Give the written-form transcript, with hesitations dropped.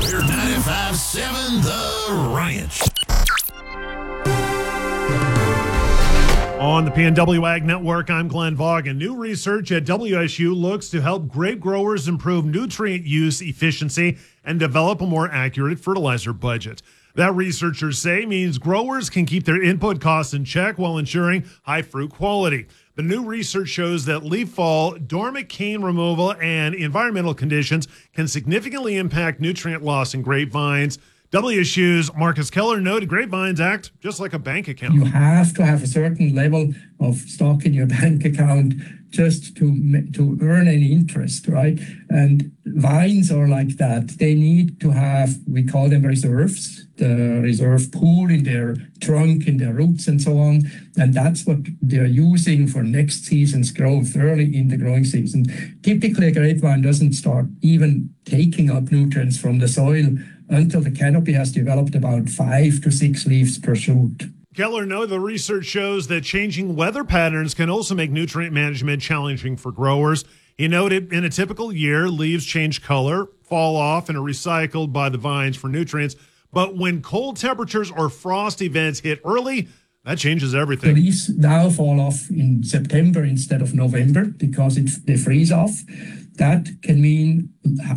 We're 95.7 The Ranch. On the PNW Ag Network, I'm Glenn Vaughan. New research at WSU looks to help grape growers improve nutrient use efficiency and develop a more accurate fertilizer budget. That, researchers say, means growers can keep their input costs in check while ensuring high fruit quality. The new research shows that leaf fall, dormant cane removal, and environmental conditions can significantly impact nutrient loss in grapevines. WSU's Marcus Keller noted grapevines act just like a bank account. You have to have a certain level of stock in your bank account just to earn any interest, right? And vines are like that. They need to have, we call them reserves, the reserve pool in their trunk, in their roots and so on. And that's what they're using for next season's growth early in the growing season. Typically, a grapevine doesn't start even taking up nutrients from the soil until the canopy has developed about 5 to 6 leaves per shoot. Keller noted the research shows that changing weather patterns can also make nutrient management challenging for growers. He noted in a typical year, leaves change color, fall off, and are recycled by the vines for nutrients. But when cold temperatures or frost events hit early, that changes everything. The leaves now fall off in September instead of November because they freeze off. That can mean